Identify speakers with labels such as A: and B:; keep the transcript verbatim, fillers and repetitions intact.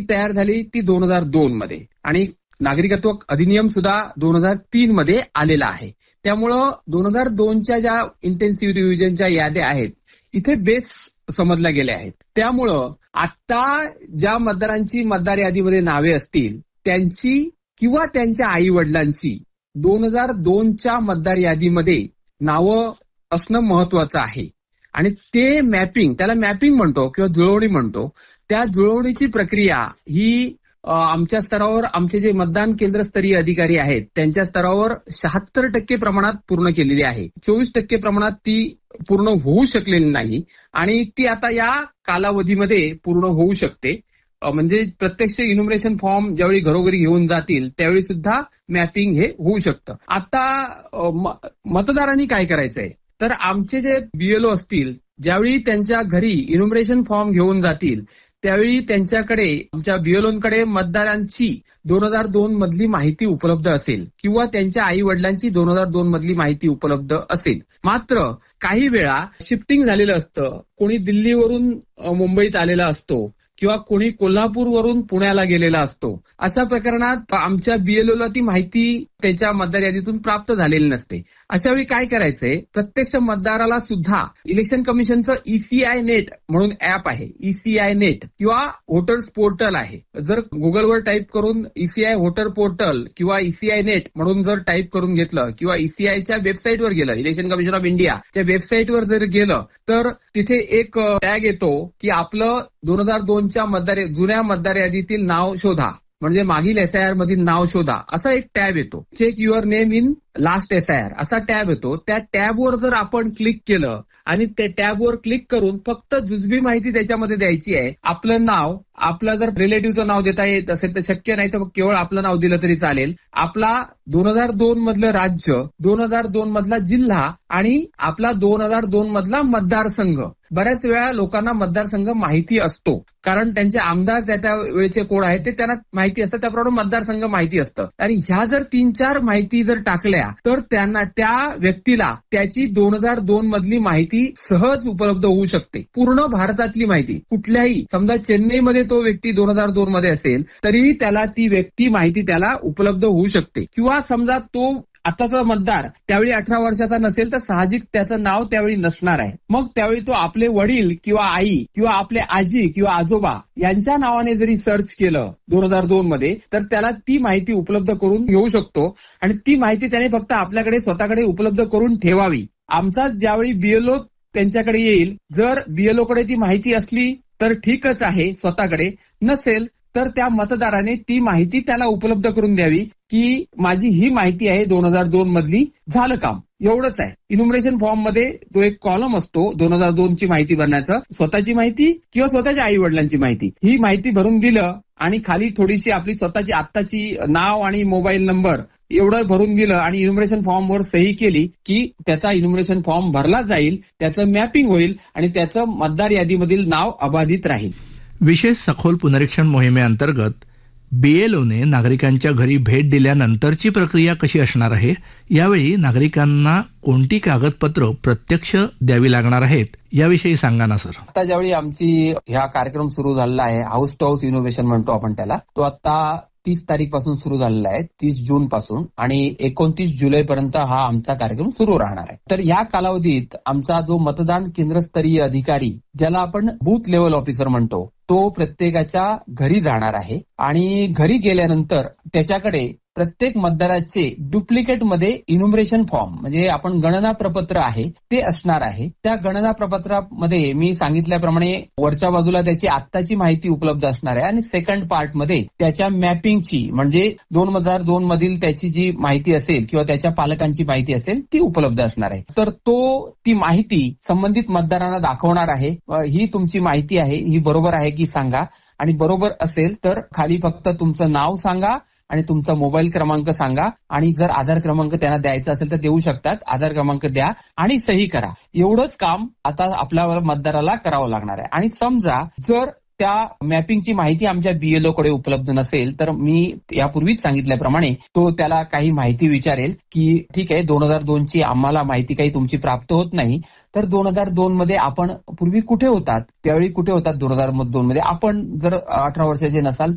A: तयार झाली ती दोन हजार दोन मध्ये आणि नागरिकत्व अधिनियम सुद्धा दोन हजार तीन मध्ये आलेला आहे. त्यामुळं दोन हजार दोनच्या ज्या इंटेन्सिव्ह रिव्हिजनच्या याद्या आहेत इथे बेस समजल्या गेल्या आहेत. त्यामुळं आता ज्या मतदारांची मतदार यादीमध्ये नावे असतील त्यांची किंवा त्यांच्या आई वडिलांची दोन हजार दोनच्या मतदार यादीमध्ये नावं असणं महत्वाचं आहे. आणि ते मॅपिंग, त्याला मॅपिंग म्हणतो किंवा जुळवणी म्हणतो, त्या जुळवणीची प्रक्रिया ही आमच्या स्तरावर आमचे जे मतदान केंद्रस्तरीय अधिकारी आहेत त्यांच्या स्तरावर शहात्तर टक्के प्रमाणात पूर्ण केलेली आहे. चोवीस टक्के प्रमाणात ती पूर्ण होऊ शकलेली नाही आणि ती आता या कालावधीमध्ये पूर्ण होऊ शकते. म्हणजे प्रत्यक्ष इन्युमरेशन फॉर्म ज्यावेळी घरोघरी घेऊन जातील त्यावेळी सुद्धा मॅपिंग हे होऊ शकतं. आता मतदारांनी काय करायचंय तर आमचे जे बीएलओ असतील ज्यावेळी त्यांच्या घरी इन्युमरेशन फॉर्म घेऊन जातील त्यावेळी त्यांच्याकडे आमच्या बीएलओंकडे मतदारांची दोन हजार दोन मधली माहिती उपलब्ध असेल किंवा त्यांच्या आई वडिलांची दोन हजार दोन मधली माहिती उपलब्ध असेल. मात्र काही वेळा शिफ्टिंग झालेलं असतं, कोणी दिल्लीवरून मुंबईत आलेला असतो किंवा कोणी कोल्हापूरवरून पुण्याला गेलेला असतो. अशा प्रकरणात आमच्या बीएलओला ती माहिती त्याच्या मतदार यादीतून प्राप्त झालेली नसते. अशा वेळी काय करायचंय, प्रत्यक्ष मतदाराला सुद्धा इलेक्शन कमिशनचं ईसीआय नेट म्हणून ऍप आहे, ईसीआय नेट किंवा व्होटर्स पोर्टल आहे. जर गुगलवर टाईप करून ईसीआय व्होटर पोर्टल किंवा ईसीआय नेट म्हणून जर टाईप करून घेतलं किंवा ईसीआयच्या वेबसाईटवर गेलं, इलेक्शन कमिशन ऑफ इंडियाच्या वेबसाईटवर जर गेलं तर तिथे एक टॅग येतो की आपलं दोन हजार दोनच्या मतदार जुन्या मतदार यादीतील नाव शोधा, म्हणजे मागील एसआयआर मधील नाव शोधा असा एक टॅब येतो. Check your name in last SIR असा टॅब येतो. त्या टॅबवर जर आपण क्लिक केलं आणि त्या टॅबवर क्लिक करून फक्त जुजबी माहिती त्याच्यामध्ये द्यायची आहे. आपलं नाव, आपलं जर रिलेटिव्हचं नाव देता येत असेल तर शक्य नाही तर केवळ आपलं नाव दिलं तरी चालेल. आपला दोन हजार दोन मधलं राज्य, दोन हजार दोन मधला जिल्हा आणि आपला दोन हजार दोन मधला मतदारसंघ. बऱ्याच वेळा लोकांना मतदारसंघ माहिती असतो कारण त्यांचे आमदार त्या त्या वेळेचे कोण आहेत ते त्यांना माहिती असतं, त्याप्रमाणे मतदारसंघ माहिती असतं. आणि ह्या जर तीन चार माहिती जर टाकल्या तर त्यांना त्या व्यक्तीला त्याची दोन हजार दोन मधली माहिती सहज उपलब्ध होऊ शकते. पूर्ण भारतातली माहिती कुठल्याही, समजा चेन्नईमध्ये तो व्यक्ती दोन हजार दोन मध्ये असेल तरीही त्याला ती व्यक्ती माहिती त्याला उपलब्ध होऊ शकते. किंवा समजा तो आताचा मतदार त्यावेळी अठरा वर्षाचा नसेल तर साहजिक त्याचं नाव त्यावेळी नसणार आहे. मग त्यावेळी तो आपले वडील किंवा आई किंवा आपले आजी किंवा आजोबा यांच्या नावाने जरी सर्च केलं दोन हजार दोन मध्ये तर त्याला ती माहिती उपलब्ध करून घेऊ शकतो आणि ती माहिती त्याने फक्त आपल्याकडे स्वतःकडे उपलब्ध करून ठेवावी. आमचा ज्यावेळी बीएलओ त्यांच्याकडे येईल, जर बीएलओकडे ती माहिती असली तर ठीकच आहे, स्वतःकडे नसेल तर त्या मतदाराने ती माहिती त्याला उपलब्ध करून द्यावी की माझी ही माहिती आहे दोन हजार दोन मधली, झालं काम, एवढंच आहे. इन्युमरेशन फॉर्म मध्ये तो एक कॉलम असतो दोन हजार दोन ची माहिती भरण्याचं, स्वतःची माहिती किंवा स्वतःच्या आई वडिलांची माहिती. ही माहिती भरून दिलं आणि खाली थोडीशी आपली स्वतःची आत्ताची नाव आणि मोबाईल नंबर एवढं भरून दिलं आणि इन्युमरेशन फॉर्मवर सही केली की त्याचा इन्युमरेशन फॉर्म भरला जाईल, त्याचं मॅपिंग होईल आणि त्याचं मतदार यादीमधील नाव अबाधित राहील.
B: विशेष सखोल पुनरीक्षण मोहिमेअंतर्गत बीएलओने नागरिकांच्या घरी भेट दिल्यानंतरची प्रक्रिया कशी असणार आहे, यावेळी नागरिकांना कोणती कागदपत्र प्रत्यक्ष द्यावी लागणार आहेत याविषयी सांगा ना सर.
A: आता ज्यावेळी आमची ह्या कार्यक्रम सुरू झालेला आहे, हाऊस टू हाऊस इनोव्हेशन म्हणतो आपण त्याला, तो आता तीस तारीख पासून सुरू झालेला आहे, तीस जून पासून आणि एकोणतीस जुलै पर्यंत हा आमचा कार्यक्रम सुरू राहणार आहे. तर या कालावधीत आमचा जो मतदान केंद्रस्तरीय अधिकारी ज्याला आपण बूथ लेव्हल ऑफिसर म्हणतो तो प्रत्येकाच्या घरी जाणार आहे आणि घरी गेल्यानंतर त्याच्याकडे प्रत्येक मतदाराचे डुप्लिकेट मध्ये इन्युमरेशन फॉर्म म्हणजे आपण गणना प्रपत्र आहे ते असणार आहे. त्या गणना प्रपत्रामध्ये मी सांगितल्याप्रमाणे वरच्या बाजूला त्याची आत्ताची माहिती उपलब्ध असणार आहे आणि सेकंड पार्ट मध्ये त्याच्या मॅपिंगची म्हणजे दोन हजार दोन मधील त्याची जी माहिती असेल किंवा त्याच्या पालकांची माहिती असेल ती उपलब्ध असणार आहे. तर तो ती माहिती संबंधित मतदारांना दाखवणार आहे, ही तुमची माहिती आहे, ही बरोबर आहे की सांगा, आणि बरोबर असेल तर खाली फक्त तुमचं नाव सांगा आणि तुमचा मोबाईल क्रमांक सांगा आणि जर आधार क्रमांक त्यांना द्यायचा असेल तर देऊ शकतात, आधार क्रमांक द्या आणि सही करा. एवढंच काम आता आपल्या मतदाराला करावं लागणार आहे. आणि समजा जर त्या मॅपिंगची माहिती आमच्या बीएलओ कडे उपलब्ध नसेल तर मी यापूर्वीच सांगितल्याप्रमाणे तो त्याला काही माहिती विचारेल की ठीक आहे दोन हजार दोन ची आम्हाला माहिती काही तुमची प्राप्त होत नाही, तर दोन हजार दोन मध्ये आपण पूर्वी कुठे होतात, त्यावेळी कुठे होतात दोन हजार दोन मध्ये, आपण जर अठरा वर्षाचे नसाल